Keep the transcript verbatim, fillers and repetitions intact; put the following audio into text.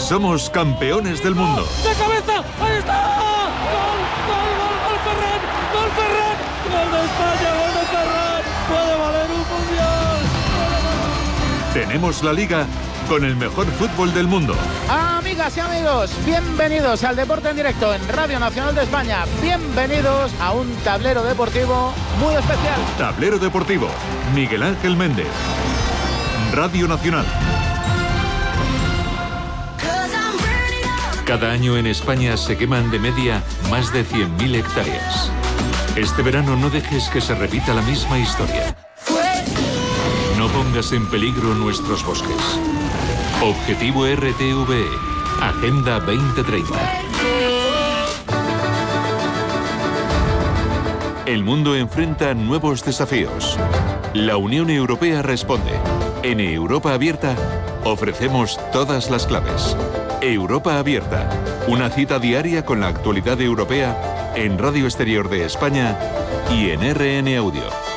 Somos campeones del mundo. ¡De cabeza! ¡Ahí está! ¡Gol! ¡Gol! ¡Gol! ¡Gol Ferran! ¡Gol Ferran! ¡Gol de España! ¡Gol de Ferran! ¡Puede valer un mundial! Tenemos la Liga con el mejor fútbol del mundo. Amigas y amigos, bienvenidos al Deporte en Directo en Radio Nacional de España. Bienvenidos a un tablero deportivo muy especial. Tablero Deportivo, Miguel Ángel Méndez. Radio Nacional. Cada año en España se queman de media más de cien mil hectáreas. Este verano no dejes que se repita la misma historia. No pongas en peligro nuestros bosques. Objetivo R T V E, Agenda veinte treinta. El mundo enfrenta nuevos desafíos. La Unión Europea responde. En Europa Abierta ofrecemos todas las claves. Europa Abierta, una cita diaria con la actualidad europea en Radio Exterior de España y en R N Audio.